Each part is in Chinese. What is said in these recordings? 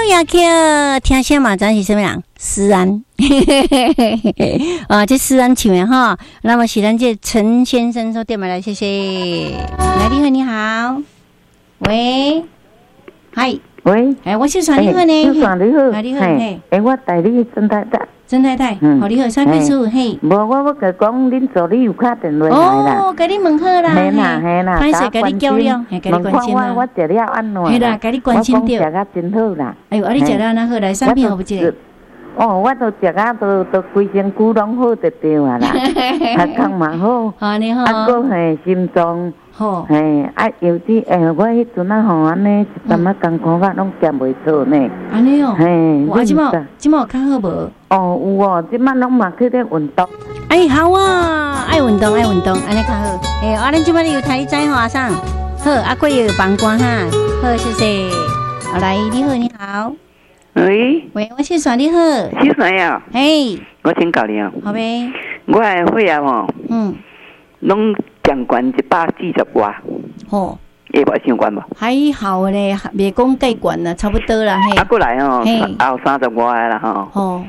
亚克，听声嘛，咱是什么人？思安，啊，这思安唱的哈。那么是咱这陈先生说电话来，谢谢。来，你好，你好，喂，嗨， 喂， 我是传你好呢， 你好，你好， 你好，嘿， 我代理曾太太， 曾太太，好，你好，啥秘书，嘿， 无，我要甲讲，恁助理有打电话来啦， 哦，甲你问好啦， 嘿啦，嘿啦， 歹势甲你叫了，嘿，甲你关心啦， 我食了安怎？ 嘿啦，甲你关心着， 我讲食啊真好啦， 哎呦，你食了哪好来？啥物好不记？ 哦，我都食啊，都规身躯拢好得着啊啦，血康嘛好， 好你好， 啊个嘿心脏好，嘿啊有啲我迄阵啊吼安尼一阵啊艰苦啊拢食袂错呢， 安尼哦， 嘿， 我即马有较好无？ 哦有哦，即马拢嘛去咧运动， 哎好啊，爱运动，安尼较好，哎，咱即马有台仔吼阿桑，好，阿贵有膀胱哈，好谢谢，好来你好你好。 喂， 我是耍你好， 是谁呀？ 嘿， 我请教你啊。 好呗。 我的血压吼，拢降悬140外。 哦， 会无相关无？ 还好咧，袂讲介悬啦，差不多啦嘿。 啊，过来吼，也有30外啦吼。 哦，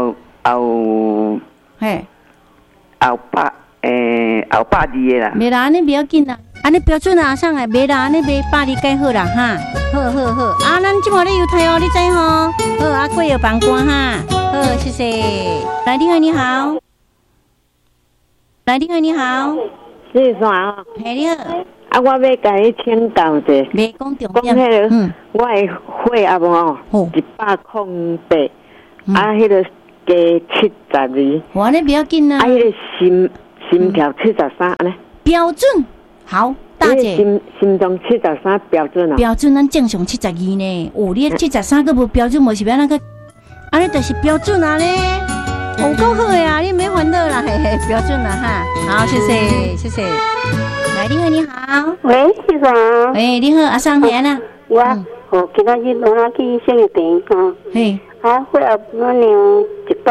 嘿，后120的啦。 袂啦，安尼不要紧啦，安尼标准啊，上来袂啦，安尼袂120介好啦哈。好，啊，咱即马咧有台哦，你知吼？好，阿贵有膀胱哈，好，谢谢。来，你好，你好。来，你好，你好。 是啥？ 嘿，你好。 啊，我要甲你请教者。 袂讲重点。讲迄个，我的血压无108，啊，迄个加72。 我呢不要紧啦。 啊，迄个心跳73呢？ 标准好。大姐， 心脏73标准啊？ 标准咱正常72呢。哦，你73个无标准，无是要那个，安尼就是标准啊咧。有够好呀，你没烦恼啦，嘿嘿，标准啦哈。好，谢谢。来，你好，你好。 喂，是啥？ 喂，你好，阿桑嘿啦。 我今仔日我去生病哈。嘿。啊，血压那样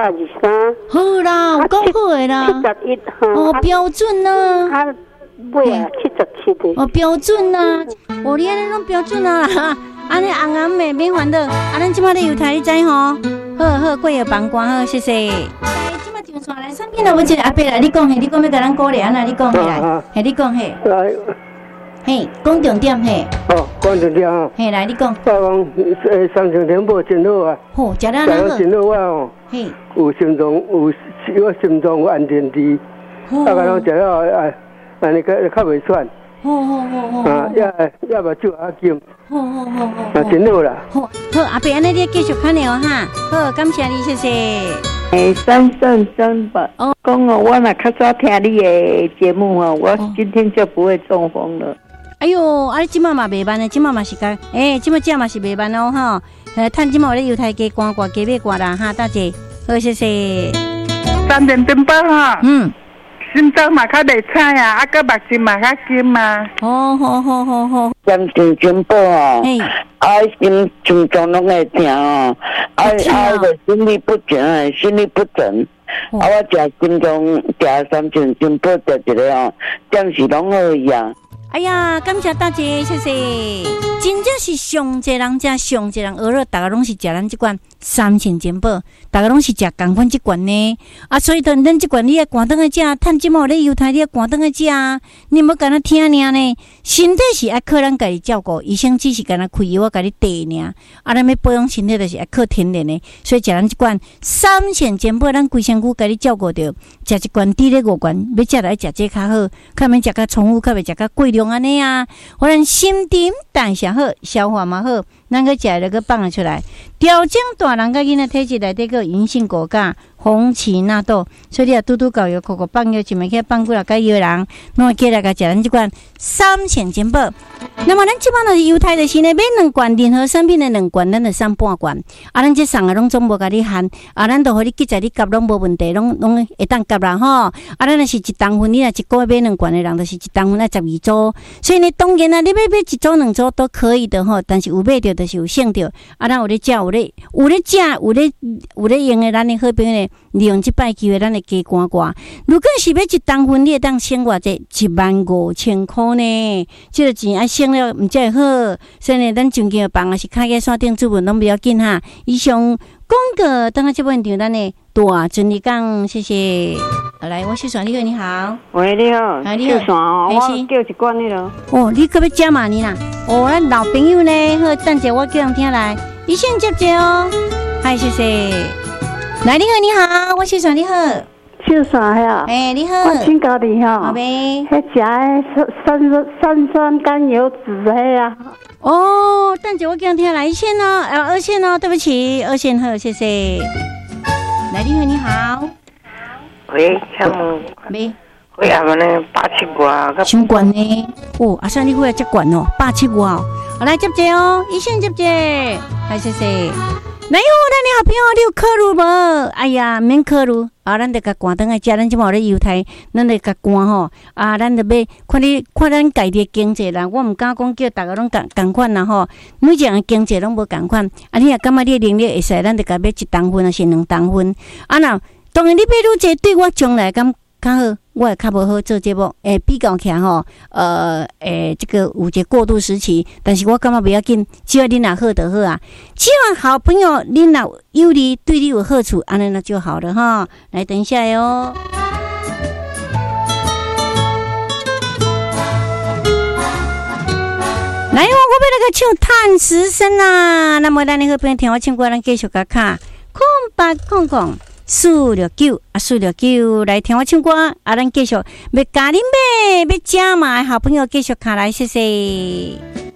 123。 好啦，有够好的啦。 71哈。 哦，标准啦。 尾啊77的。 哦，标准啊！哦，你安尼拢标准啊！安尼红红的免烦恼，啊，咱即马咧有台你知吼？好，贵有膀胱好，谢谢。来，即马上线来产品啦，我一个阿伯来，你讲嘿，你讲要甲咱鼓励安那，你讲嘿来，嘿，你讲嘿。来。嘿，讲重点嘿。 哦，讲重点啊。 嘿，来，你讲。 我讲三重天补真好啊。 好，食了哪好？ 真好我哦。嘿。有心脏有安全滴。啊，甲拢食了安尼较袂喘。好。啊，也目睭也金。好。啊，真好啦。 好，阿伯安尼你继续看了哈。好，感谢你，谢谢。 三胜吧。哦，讲哦，我若较早听你的节目哦，我今天就不会中风了。 哎呦，啊，你即马嘛袂慢呢，即马嘛是甲，即马嘛是袂慢哦，哈。趁即马咧油台加赶挂加买挂啦哈，大姐。好，谢谢。 3点钟半哈。心脏嘛较袂差啊，个目睭嘛较金啊。 好。 三点钟半哦，心脏拢会疼哦，个心律不整，我食心脏食3点钟半食一个哦，暂时拢好伊啊。 哎呀，感谢大姐，谢谢。真正是上济人食，上济人学了，大家拢是食咱这款3000珍宝，大家拢是食同款这款呢。啊，所以咱这款你也赶登来食，趁即毛咧油台你也赶登来食啊。你莫干那听尔呢，身体是爱靠咱家己照顾，医生只是干那开药我家己滴尔。啊，咱要保养身体就是爱靠天然的，所以食咱这款3000珍宝，咱规身躯家己照顾着，食一罐滴咧5罐，要食来食这较好，较免食较重复，较袂食较贵量安尼啊。互咱心情代谢好，消化嘛好，咱个食了个放了出来，调整大人甲囡仔体质内底个银杏果荚、红荠纳豆，所以你啊拄拄搞药，口放药，就咪去放几落个药人，弄起来个食咱这款3000珍宝。那么咱即摆就是犹太就是呢，买2罐任何产品的2罐，咱就送半罐。啊，咱这送的拢总无甲你限，啊，咱就互你记在你夹拢无问题，拢会当夹啦吼。啊，咱若是一担份，你若一个月买2罐的人，就是一担份12组。所以呢，当然啦，你买1组2组都可以的吼，但是有买着就是有省着，咱有咧食，有咧食，有咧用诶，咱诶好朋友咧，利用即摆机会，咱会加赶赶。如果是要一当分，你会当省偌济15000块呢？即个钱爱省了，毋才会好。所以呢，咱上间房也是开个山顶主文，拢不要紧哈。以上广告，等下这问题，咱诶大尊你讲，谢谢。来，我小爽，你好，你好。 喂，你好， 你好。 小爽，我叫一罐你咯。 哦，你可要加码你啦？哦，咱老朋友呢，好，等下我叫人听来，一线接接哦。嗨，谢谢。来，你好，你好，我小爽，你好。 小爽呀， 你好。 我请教你哈。 好呗。 迄食三酸甘油酯迄啊。 哦，等下我叫人听来一线哦，二线哦，对不起，二线好，谢谢。来，你好，你好。 喂，请问。 喂。 血压呢？170外， 伤悬呢。哦，阿生你血压这悬哦，170外哦。好，来接接哦，一线接接，来谢谢。来哟，咱的好朋友，你有考虑无？哎呀，免考虑啊，咱得甲赶灯来食，咱即马咧犹太，咱得甲赶吼啊，咱得要看咱家己的经济啦。我毋敢讲叫大家拢共款啦吼，每一个人经济拢无共款。啊，你也感觉你的能力会使，咱得甲要1等分，还是2等分？啊，那当然你买愈济，对我将来敢较好。我也较无好做节目，比较起来吼，这个有一个过渡时期，但是我感觉不要紧，只要你若好就好啊。只要好朋友你若有利，对你有好处，安尼那就好了哈。来，等一下哟。来哦，我要那个唱探时声啊！那么咱的好朋友听我唱歌，咱继续甲卡0800。469啊，469来听我唱歌啊！咱继续要加恁买，要加码，好朋友继续卡来，谢谢。